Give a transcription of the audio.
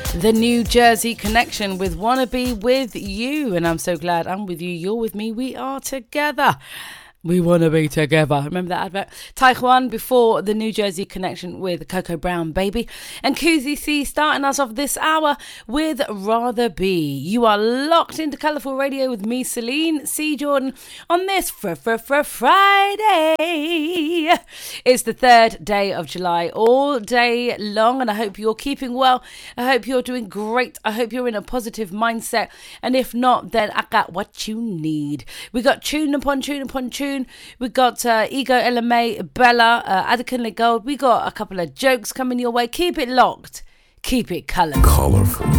The New Jersey Connection with Wanna Be With You. And I'm so glad I'm with you. You're with me. We are together. We want to be together. Remember that advert? Taekwon before the New Jersey Connection with Coco Brown, baby. And Kuzi C starting us off this hour with Rather Be. You are locked into Colourful Radio with me, Celine C. Jordan, on this Friday. It's the 3rd day of July, all day long, and I hope you're keeping well. I hope you're doing great. I hope you're in a positive mindset. And if not, then I got what you need. We got tune upon tune upon tune. We got Ego LMA, Bella, Adakin Gold. We got a couple of jokes coming your way. Keep it locked. Keep it colourful.